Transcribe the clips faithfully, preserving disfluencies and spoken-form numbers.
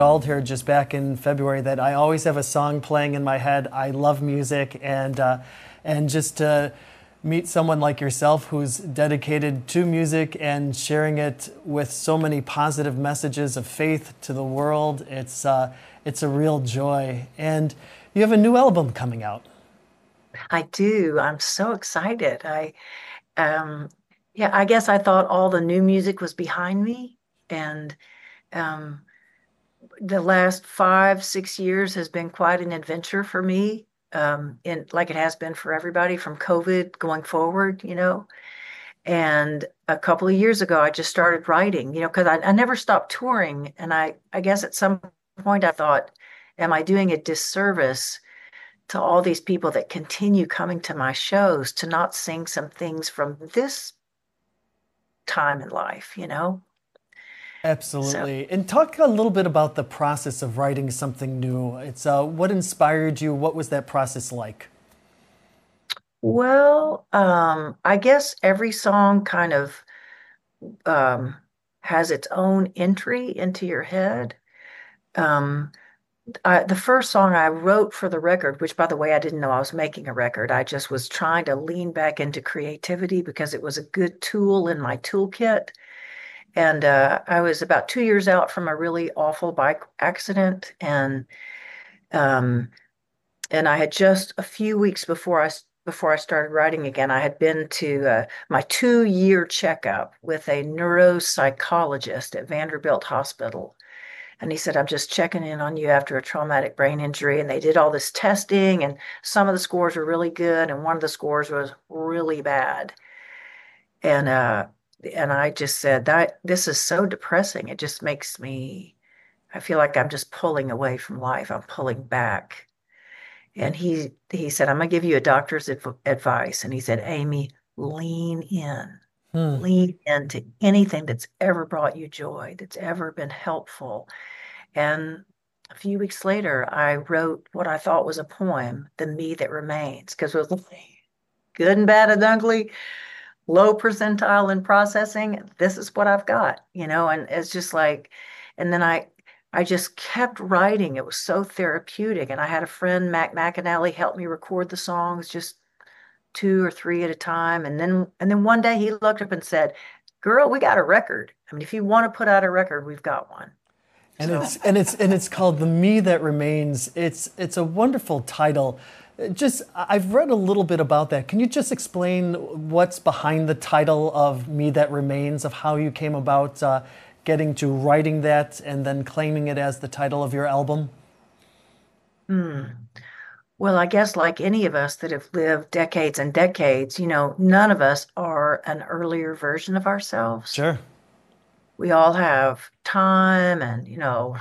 Called here just back in February that I always have a song playing in my head. I love music, and uh, and just to meet someone like yourself who's dedicated to music and sharing it with so many positive messages of faith to the world, it's uh, it's a real joy. And you have a new album coming out. I do. I'm so excited. I um yeah, I guess I thought all the new music was behind me, and um the last five, six years has been quite an adventure for me. Um, in like it has been for everybody from COVID going forward, you know. And a couple of years ago, I just started writing, you know, because I, I never stopped touring. And I, I guess at some point I thought, am I doing a disservice to all these people that continue coming to my shows to not sing some things from this time in life, you know? So, Absolutely. And talk a little bit about the process of writing something new. It's uh, what inspired you? What was that process like? well, um, I guess every song kind of um, has its own entry into your head. Um, I, the first song I wrote for the record, which by the way, I didn't know I was making a record. I just was trying to lean back into creativity because it was a good tool in my toolkit. And uh, I was about two years out from a really awful bike accident, and um, and I had just a few weeks before I before I started writing again, I had been to uh, my two year checkup with a neuropsychologist at Vanderbilt Hospital. And he said, I'm just checking in on you after a traumatic brain injury. And they did all this testing, and some of the scores were really good, and one of the scores was really bad. And uh, and I just said that this is so depressing. It just makes me, I feel like I'm just pulling away from life. I'm pulling back. And he he said, I'm gonna give you a doctor's adv advice. And he said, Amy, lean in. Hmm. Lean into anything that's ever brought you joy, that's ever been helpful. And a few weeks later, I wrote what I thought was a poem, The Me That Remains, because it was good and bad and ugly, low percentile in processing. This is what I've got, you know, and it's just like, and then I, I just kept writing. It was so therapeutic. And I had a friend, Mac McAnally, help me record the songs just two or three at a time. And then, and then one day he looked up and said, girl, we got a record. I mean, if you want to put out a record, we've got one. And So it's and it's and it's called The Me That Remains. It's it's a wonderful title. Just I've read a little bit about that. Can you just explain what's behind the title of Me That Remains, of how you came about uh, getting to writing that and then claiming it as the title of your album? hmm. Well, I guess like any of us that have lived decades and decades, you know, none of us are an earlier version of ourselves. Sure. We all have time and, you know,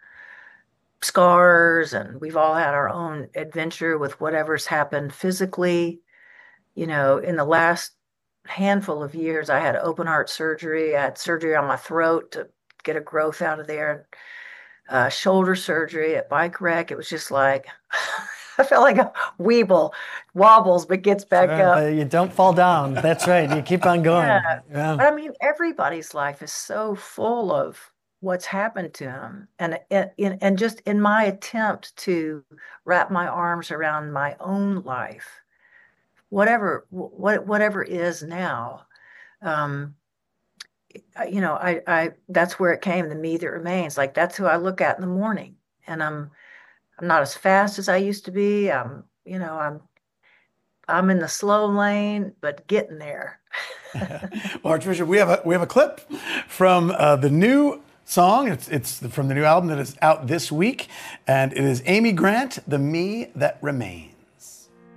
scars, and we've all had our own adventure with whatever's happened physically. You know, in the last handful of years, I had open heart surgery. I had surgery on my throat to get a growth out of there, uh, shoulder surgery, a bike wreck. It was just like, I felt like a weeble, wobbles but gets back Sure, up. but you don't fall down. That's right. You keep on Yeah. going. Yeah. But I mean, everybody's life is so full of what's happened to them. And, and, and just in my attempt to wrap my arms around my own life, whatever, what, whatever is now, um, you know, I, I, that's where it came, the me that remains. Like that's who I look at in the morning. And I'm, I'm not as fast as I used to be. I'm, you know, I'm, I'm in the slow lane, but getting there. Well, Archbishop, we have a we have a clip from uh, the new song. It's it's from the new album that is out this week, and it is Amy Grant, "The Me That Remains."